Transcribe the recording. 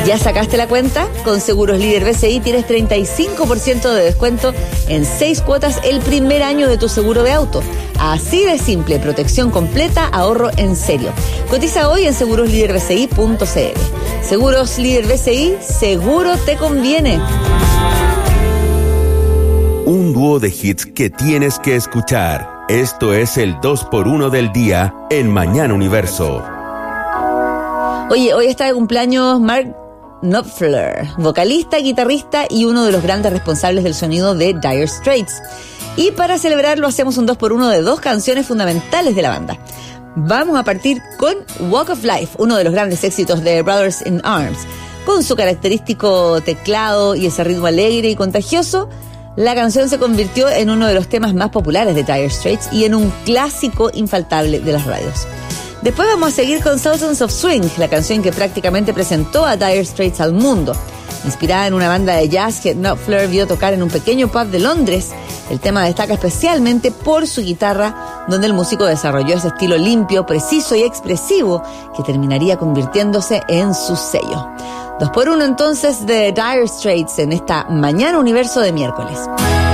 ¿Ya sacaste la cuenta? Con Seguros Líder BCI tienes 35% de descuento en 6 cuotas el primer año de tu seguro de auto. Así de simple, protección completa, ahorro en serio. Cotiza hoy en segurosliderbci.cl. Seguros Líder BCI, seguro te conviene. Un dúo de hits que tienes que escuchar. Esto es el 2x1 del día en Mañana Universo. Oye, hoy está de cumpleaños Mark Knopfler, vocalista, guitarrista y uno de los grandes responsables del sonido de Dire Straits. Y para celebrarlo hacemos un 2x1 de 2 canciones fundamentales de la banda. Vamos a partir con Walk of Life, uno de los grandes éxitos de Brothers in Arms. Con su característico teclado y ese ritmo alegre y contagioso, la canción se convirtió en uno de los temas más populares de Dire Straits y en un clásico infaltable de las radios. Después vamos a seguir con Sultans of Swing, la canción que prácticamente presentó a Dire Straits al mundo. Inspirada en una banda de jazz que Knopfler vio tocar en un pequeño pub de Londres, el tema destaca especialmente por su guitarra, donde el músico desarrolló ese estilo limpio, preciso y expresivo que terminaría convirtiéndose en su sello. 2x1 entonces de Dire Straits en esta Mañana Universo de miércoles.